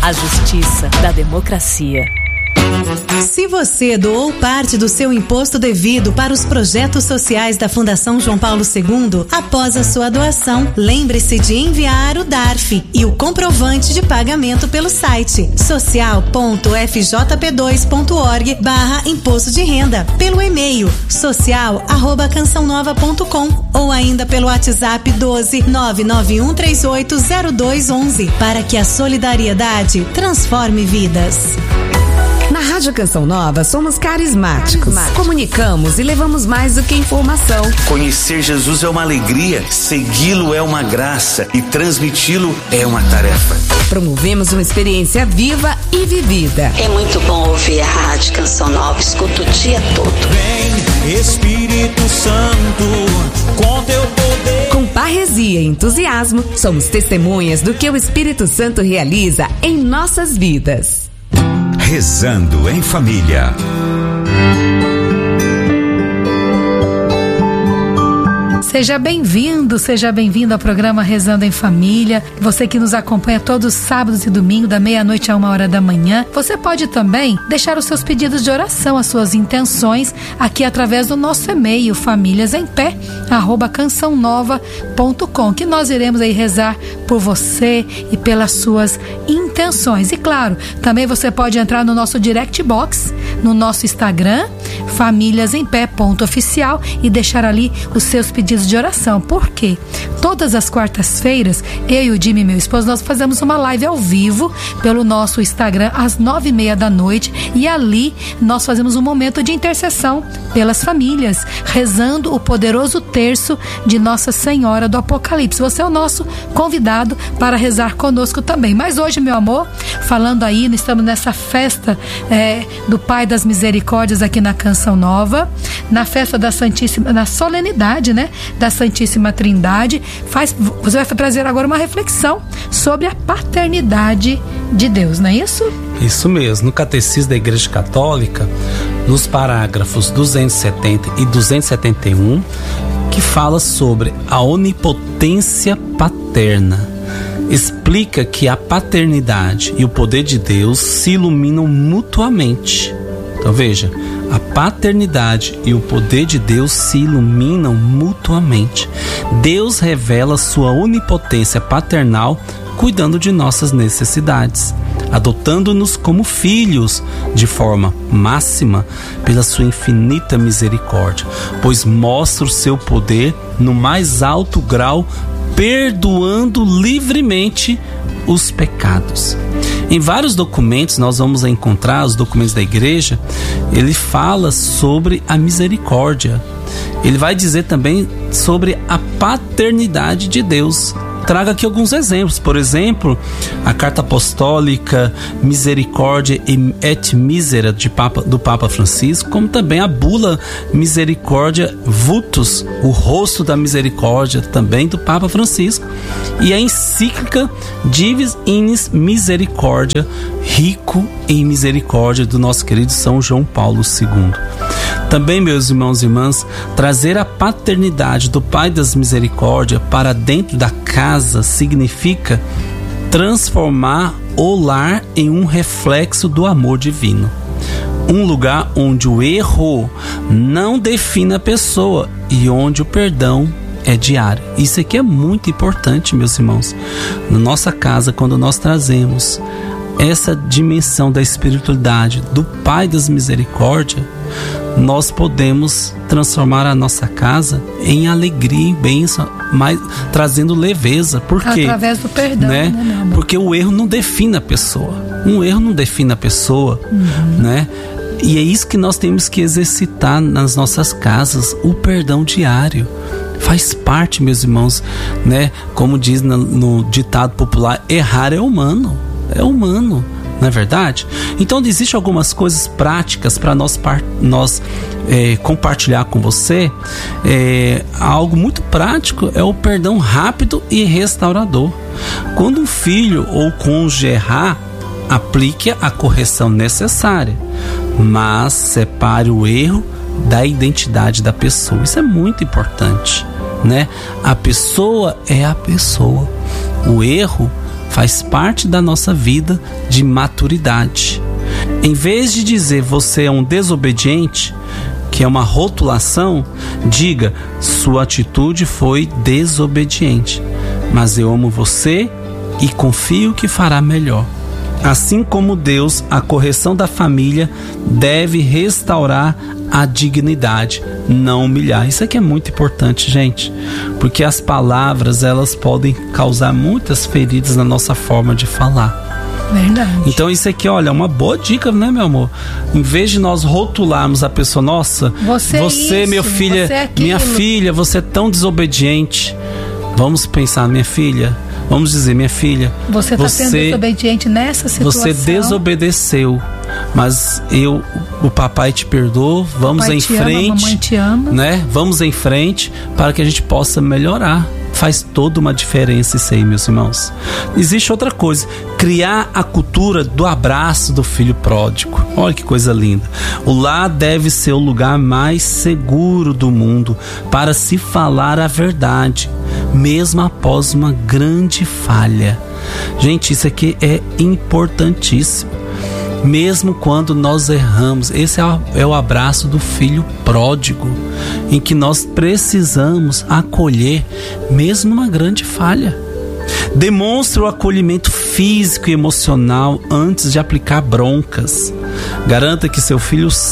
a justiça da democracia. Se você doou parte do seu imposto devido para os projetos sociais da Fundação João Paulo II, após a sua doação, lembre-se de enviar o DARF e o comprovante de pagamento pelo site social.fjp2.org/imposto de renda, pelo e-mail social@cançãonova.com ou ainda pelo WhatsApp 12 991380211 para que a solidariedade transforme vidas. Na Rádio Canção Nova somos carismáticos. Comunicamos e levamos mais do que informação. Conhecer Jesus é uma alegria, segui-lo é uma graça e transmiti-lo é uma tarefa. Promovemos uma experiência viva e vivida. É muito bom ouvir a Rádio Canção Nova, escuto o dia todo. Vem, Espírito Santo, com teu poder. Com parresia e entusiasmo, somos testemunhas do que o Espírito Santo realiza em nossas vidas. Rezando em Família. Seja bem-vindo ao programa Rezando em Família. Você que nos acompanha todos os sábados e domingos, da meia-noite a 1h da manhã. Você pode também deixar os seus pedidos de oração, as suas intenções, aqui através do nosso e-mail, famíliasempé@cançãonova.com, que nós iremos aí rezar por você e pelas suas intenções. E claro, também você pode entrar no nosso direct box, no nosso Instagram, famíliasempé.oficial, e deixar ali os seus pedidos de oração. Por quê? Todas as quartas-feiras, eu e o Jimmy, meu esposo, nós fazemos uma live ao vivo pelo nosso Instagram às 9h30 da noite, e ali nós fazemos um momento de intercessão pelas famílias, rezando o poderoso terço de Nossa Senhora do Apocalipse. Você é o nosso convidado para rezar conosco também. Mas hoje, meu amor, falando aí, nós estamos nessa festa do Pai das Misericórdias aqui na Canção Nova, na festa da Santíssima, na solenidade, né, da Santíssima Trindade. Você vai trazer agora uma reflexão sobre a paternidade de Deus, não é isso? Isso mesmo. No Catecismo da Igreja Católica, nos parágrafos 270 e 271, que fala sobre a onipotência paterna, explica que a paternidade e o poder de Deus se iluminam mutuamente. Então veja, a paternidade e o poder de Deus se iluminam mutuamente. Deus revela sua onipotência paternal cuidando de nossas necessidades, adotando-nos como filhos de forma máxima pela sua infinita misericórdia, pois mostra o seu poder no mais alto grau, perdoando livremente os pecados. Em vários documentos nós vamos encontrar, os documentos da igreja, ele fala sobre a misericórdia. Ele vai dizer também sobre a paternidade de Deus. Trago aqui alguns exemplos. Por exemplo, a carta apostólica Misericórdia et Misera do Papa Francisco, como também a bula Misericórdia Vultus, o rosto da misericórdia, também do Papa Francisco, e a encíclica Divis Innis Misericordia, rico em misericórdia, do nosso querido São João Paulo II. Também, meus irmãos e irmãs, trazer a paternidade do Pai das Misericórdias para dentro da casa significa transformar o lar em um reflexo do amor divino. Um lugar onde o erro não define a pessoa e onde o perdão é diário. Isso aqui é muito importante, meus irmãos. Na nossa casa, quando nós trazemos essa dimensão da espiritualidade do Pai das Misericórdias, nós podemos transformar a nossa casa em alegria, em bênção, mas trazendo leveza. Por quê? Através do perdão, né? Porque o erro não define a pessoa. Um erro não define a pessoa, né? E é isso que nós temos que exercitar nas nossas casas, o perdão diário. Faz parte, meus irmãos, né? Como diz no ditado popular, errar é humano. É humano, não é verdade? Então existem algumas coisas práticas para nós compartilhar com você. Algo muito prático é o perdão rápido e restaurador. Quando um filho ou cônjuge errar, aplique a correção necessária, mas separe o erro da identidade da pessoa. Isso é muito importante, né? A pessoa é a pessoa. O erro faz parte da nossa vida de maturidade. Em vez de dizer você é um desobediente, que é uma rotulação, diga: sua atitude foi desobediente, mas eu amo você e confio que fará melhor. Assim como Deus, a correção da família deve restaurar a dignidade, não humilhar. Isso aqui é muito importante, gente, porque as palavras, elas podem causar muitas feridas na nossa forma de falar. Verdade. Então isso aqui, olha, é uma boa dica, né, meu amor? Em vez de nós rotularmos a pessoa, nossa, você meu filho, minha filha, você é tão desobediente. Vamos pensar, minha filha, vamos dizer, minha filha, você está sendo desobediente nessa situação. Você desobedeceu, mas o papai te perdoa, vamos em frente, a mamãe te ama, né? Vamos em frente para que a gente possa melhorar. Faz toda uma diferença isso aí, meus irmãos. Existe outra coisa: criar a cultura do abraço do filho pródigo. Olha que coisa linda. O lar deve ser o lugar mais seguro do mundo para se falar a verdade, mesmo após uma grande falha. Gente, isso aqui é importantíssimo. Mesmo quando nós erramos, esse é o abraço do filho pródigo, em que nós precisamos acolher mesmo uma grande falha. Demonstre o acolhimento físico e emocional antes de aplicar broncas. Garanta que seus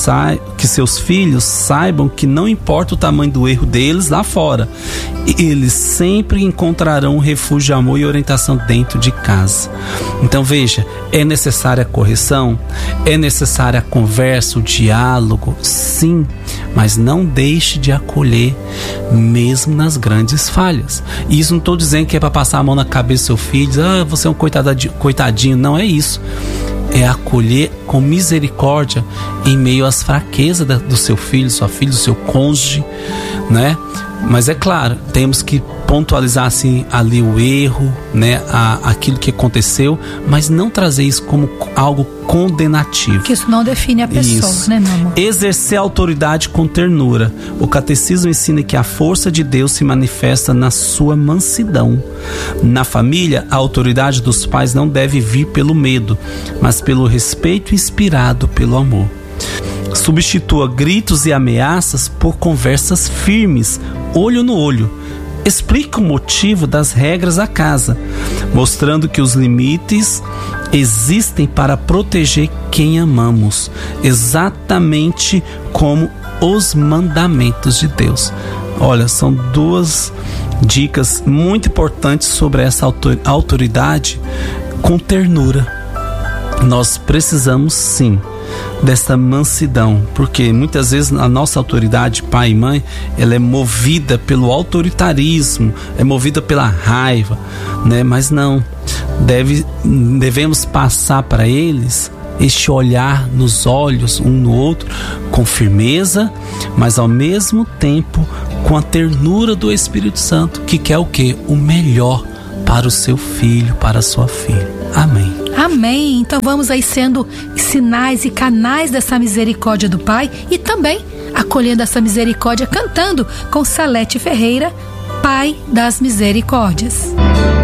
filhos saibam que não importa o tamanho do erro deles lá fora, eles sempre encontrarão um refúgio de amor e orientação dentro de casa. Então veja, é necessária a correção, é necessária a conversa, o diálogo, sim, mas não deixe de acolher mesmo nas grandes falhas. E isso não estou dizendo que é para passar a mão na cabeça do seu filho, dizer, você é um coitadinho, não é isso. É acolher com misericórdia em meio às fraquezas do seu filho, sua filha, do seu cônjuge, né? Mas é claro, temos que pontualizar assim ali o erro, né? Aquilo que aconteceu, mas não trazer isso como algo condenativo. Que isso não define a pessoa, né, meu amor? Exercer a autoridade com ternura. O catecismo ensina que a força de Deus se manifesta na sua mansidão. Na família, a autoridade dos pais não deve vir pelo medo, mas pelo respeito inspirado pelo amor. Substitua gritos e ameaças por conversas firmes, olho no olho. Explica o motivo das regras da casa, mostrando que os limites existem para proteger quem amamos, exatamente como os mandamentos de Deus. Olha, são duas dicas muito importantes sobre essa autoridade com ternura. Nós precisamos sim dessa mansidão, porque muitas vezes a nossa autoridade, pai e mãe, ela é movida pelo autoritarismo, é movida pela raiva, né? Mas não, devemos passar para eles este olhar nos olhos um no outro com firmeza, mas ao mesmo tempo com a ternura do Espírito Santo, que quer o quê? O melhor para o seu filho, para a sua filha. Amém. Amém. Então vamos aí sendo sinais e canais dessa misericórdia do Pai e também acolhendo essa misericórdia, cantando com Salete Ferreira, Pai das Misericórdias.